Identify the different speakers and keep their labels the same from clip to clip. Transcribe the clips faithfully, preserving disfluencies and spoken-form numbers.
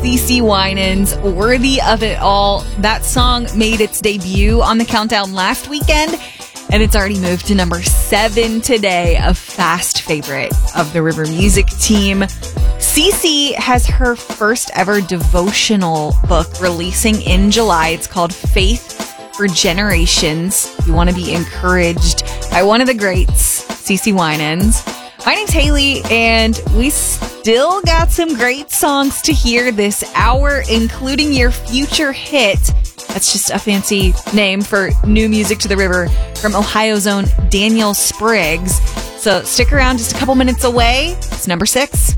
Speaker 1: CeCe Winans, Worthy of It All. That song made its debut on the countdown last weekend, and it's already moved to number seven today, a fast favorite of the River Music team. CeCe has her first ever devotional book releasing in July. It's called Faith for Generations. You want to be encouraged by one of the greats, CeCe Winans. My name's Haley, and we still got some great songs to hear this hour, including your future hit. That's just a fancy name for new music to the river from Ohio's own Daniel Spriggs. So stick around, just a couple minutes away. It's number six.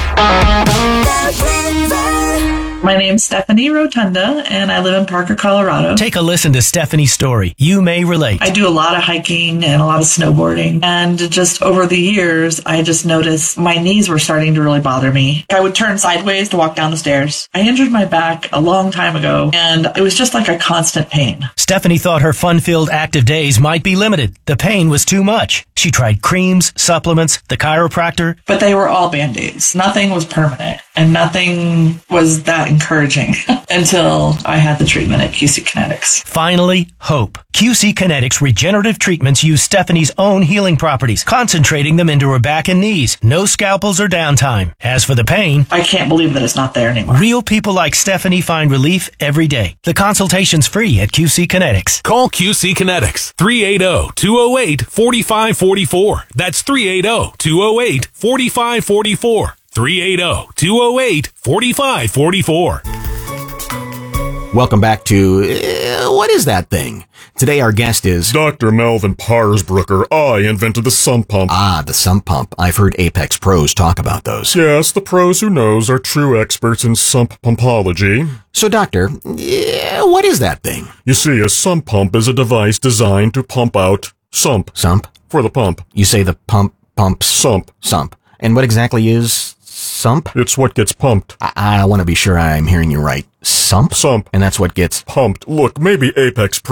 Speaker 2: My name's Stephanie Rotunda, and I live in Parker, Colorado.
Speaker 3: Take a listen to Stephanie's story. You may relate.
Speaker 2: I do a lot of hiking and a lot of snowboarding. And just over the years, I just noticed my knees were starting to really bother me. I would turn sideways to walk down the stairs. I injured my back a long time ago, and it was just like a constant pain.
Speaker 3: Stephanie thought her fun-filled active days might be limited. The pain was too much. She tried creams, supplements, the chiropractor.
Speaker 2: But they were all Band-Aids. Nothing was permanent, and nothing was that encouraging until I had the treatment at Q C Kinetics.
Speaker 3: Finally, hope. Q C Kinetics regenerative treatments use Stephanie's own healing properties, concentrating them into her back and knees. No scalpels or downtime. As for the pain,
Speaker 2: I can't believe that it's not there anymore.
Speaker 3: Real people like Stephanie find relief every day. The consultation's free at Q C Kinetics.
Speaker 4: Call Q C Kinetics, three eight zero, two zero eight, four five four four. That's three eight zero, two zero eight, four five four four. three eight zero, two zero eight, four five four four.
Speaker 5: Welcome back to uh, What Is That Thing? Today our guest is
Speaker 6: Doctor Melvin Parsbrucker. I invented the sump pump.
Speaker 5: Ah, the sump pump. I've heard Apex pros talk about those.
Speaker 6: Yes, the pros who knows are true experts in sump pumpology.
Speaker 5: So, doctor, uh, what is that thing?
Speaker 6: You see, a sump pump is a device designed to pump out sump.
Speaker 5: Sump?
Speaker 6: For the pump.
Speaker 5: You say the pump pumps?
Speaker 6: Sump.
Speaker 5: Sump. And what exactly is sump?
Speaker 6: It's what gets pumped.
Speaker 5: I, I want to be sure I'm hearing you right. Sump?
Speaker 6: Sump.
Speaker 5: And that's what gets
Speaker 6: pumped. Look, maybe Apex